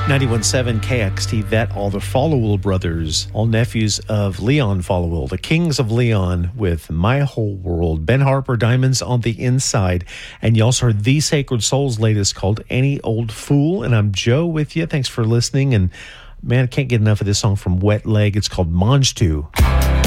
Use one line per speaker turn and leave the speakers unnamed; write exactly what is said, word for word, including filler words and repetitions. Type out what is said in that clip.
ninety-one point seven K X T, that all the Followill brothers, all nephews of Leon Followill, the Kings of Leon, with My Whole World. Ben Harper, Diamonds on the Inside. And you also heard The Sacred Soul's latest called Any Old Fool. And I'm Joe with you. Thanks for listening. And man, I can't get enough of this song from Wet Leg. It's called Monge two.